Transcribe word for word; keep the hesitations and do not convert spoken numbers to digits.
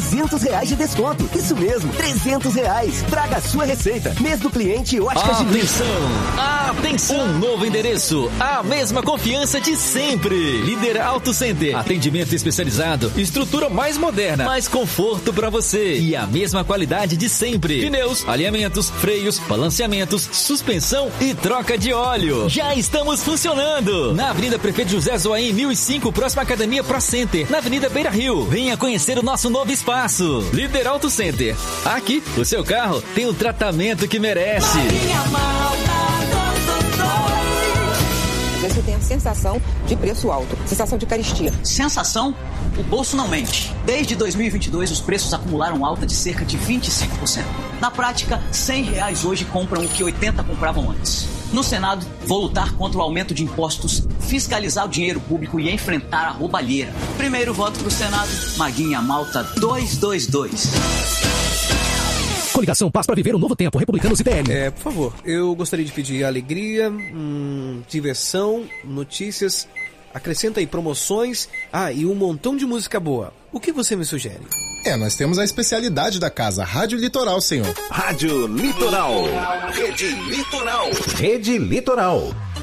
trezentos reais de desconto. Isso mesmo, trezentos reais. Traga a sua receita. Mês do cliente Óticas Diniz. Atenção! Atenção! Um novo endereço. A mesma confiança de sempre. Líder Auto Center. Atendimento especializado. Estrutura mais moderna. Mais conforto pra você. E a mesma qualidade de sempre. Pneus, alinhamentos, freios, balanceamentos, suspensão e troca de óleo. Já estamos funcionando. Na Avenida Prefeito José Zoaim, mil e cinco, próxima à Academia Pro Center. Na Avenida Beira Rio. Venha conhecer o nosso novo espaço. Líder Auto Center. Aqui, o seu carro tem o tratamento que merece. Você tem a sensação de preço alto, sensação de carestia. Sensação? O bolso não mente. Desde dois mil e vinte e dois, os preços acumularam alta de cerca de vinte e cinco por cento. Na prática, cem reais hoje compram o que oitenta compravam antes. No Senado, vou lutar contra o aumento de impostos, fiscalizar o dinheiro público e enfrentar a roubalheira. Primeiro voto pro Senado, Maguinha Malta duzentos e vinte e dois. Coligação Paz para viver um novo tempo. Republicanos e P L. É, por favor, eu gostaria de pedir alegria, hum, diversão, notícias, acrescenta aí promoções, ah, e um montão de música boa. O que você me sugere? É, nós temos a especialidade da casa, Rádio Litoral, senhor. Rádio Litoral. Rede Litoral. Rede Litoral.